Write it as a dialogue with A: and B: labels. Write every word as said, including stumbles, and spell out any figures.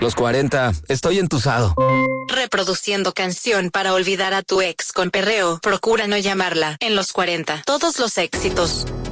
A: Los cuarenta, estoy entusado.
B: Reproduciendo canción para olvidar a tu ex con perreo. Procura no llamarla. En los cuarenta, todos los éxitos.